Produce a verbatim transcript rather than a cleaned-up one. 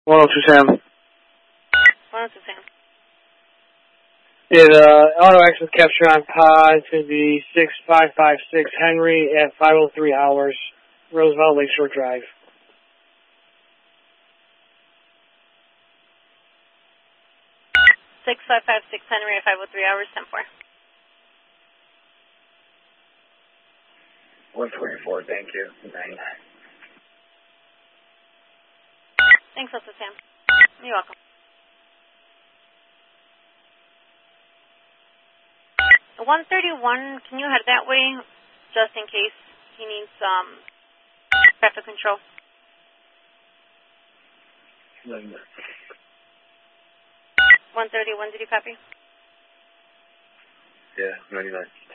one oh two Sam. one oh two Sam. Yeah, the auto accident capture on pod to be six five five six Henry at five oh three hours, Roosevelt Lakeshore Drive. six five five six Henry at five oh three hours, ten four. one twenty-four, thank you. Nine. Thanks, also Sam. You're welcome. one thirty-one, can you head that way, just in case he needs um, traffic control? one thirty-one, did you copy? Yeah, ninety-nine.